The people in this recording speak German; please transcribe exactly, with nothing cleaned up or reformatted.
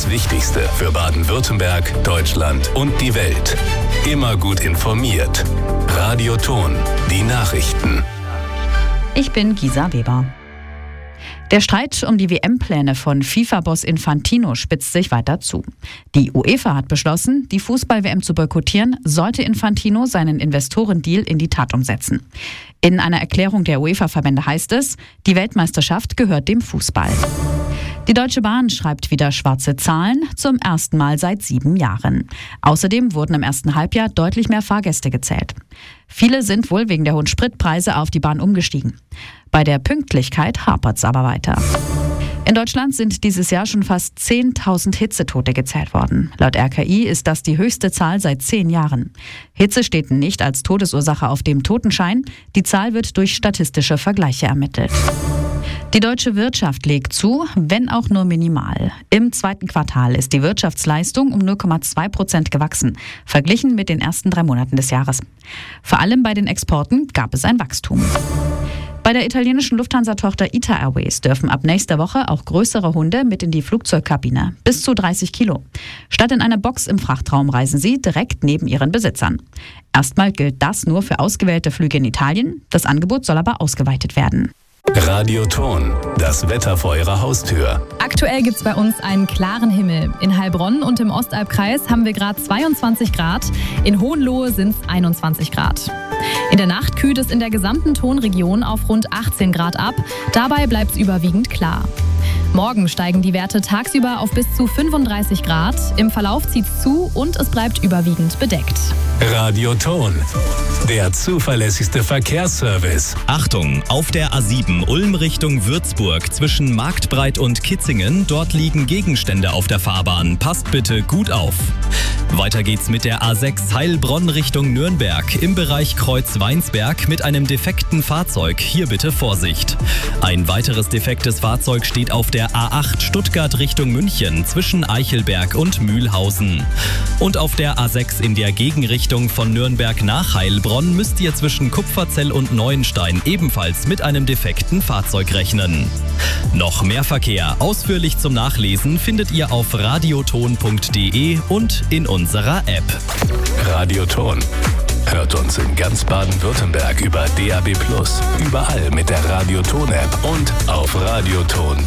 das Wichtigste für Baden-Württemberg, Deutschland und die Welt. Immer gut informiert. Radio Ton, die Nachrichten. Ich bin Gisa Weber. Der Streit um die W M-Pläne von FIFA-Boss Infantino spitzt sich weiter zu. Die UEFA hat beschlossen, die Fußball-W M zu boykottieren, sollte Infantino seinen Investorendeal in die Tat umsetzen. In einer Erklärung der UEFA-Verbände heißt es, die Weltmeisterschaft gehört dem Fußball. Die Deutsche Bahn schreibt wieder schwarze Zahlen, zum ersten Mal seit sieben Jahren. Außerdem wurden im ersten Halbjahr deutlich mehr Fahrgäste gezählt. Viele sind wohl wegen der hohen Spritpreise auf die Bahn umgestiegen. Bei der Pünktlichkeit hapert es aber weiter. In Deutschland sind dieses Jahr schon fast zehntausend Hitzetote gezählt worden. Laut R K I ist das die höchste Zahl seit zehn Jahren. Hitze steht nicht als Todesursache auf dem Totenschein. Die Zahl wird durch statistische Vergleiche ermittelt. Die deutsche Wirtschaft legt zu, wenn auch nur minimal. Im zweiten Quartal ist die Wirtschaftsleistung um null Komma zwei Prozent gewachsen, verglichen mit den ersten drei Monaten des Jahres. Vor allem bei den Exporten gab es ein Wachstum. Bei der italienischen Lufthansa-Tochter ITA Airways dürfen ab nächster Woche auch größere Hunde mit in die Flugzeugkabine, bis zu dreißig Kilo. Statt in einer Box im Frachtraum reisen sie direkt neben ihren Besitzern. Erstmal gilt das nur für ausgewählte Flüge in Italien, das Angebot soll aber ausgeweitet werden. Radio Ton, das Wetter vor Ihrer Haustür. Aktuell gibt es bei uns einen klaren Himmel. In Heilbronn und im Ostalbkreis haben wir gerade zweiundzwanzig Grad, in Hohenlohe sind es einundzwanzig Grad. In der Nacht kühlt es in der gesamten Tonregion auf rund achtzehn Grad ab, dabei bleibt es überwiegend klar. Morgen steigen die Werte tagsüber auf bis zu fünfunddreißig Grad, im Verlauf zieht es zu und es bleibt überwiegend bedeckt. Radio Ton, der zuverlässigste Verkehrsservice. Achtung, auf der A sieben Ulm Richtung Würzburg zwischen Marktbreit und Kitzingen, dort liegen Gegenstände auf der Fahrbahn. Passt bitte gut auf. Weiter geht's mit der A sechs Heilbronn Richtung Nürnberg im Bereich Kreuz-Weinsberg mit einem defekten Fahrzeug. Hier bitte Vorsicht. Ein weiteres defektes Fahrzeug steht auf der A acht Stuttgart Richtung München zwischen Eichelberg und Mühlhausen. Und auf der A sechs in der Gegenrichtung von Nürnberg nach Heilbronn müsst ihr zwischen Kupferzell und Neuenstein ebenfalls mit einem defekten Fahrzeug rechnen. Noch mehr Verkehr ausführlich zum Nachlesen findet ihr auf radioton punkt de und in unserer App. Radio Ton. Hört uns in ganz Baden-Württemberg über D A B plus, überall mit der Radio Ton App und auf radioton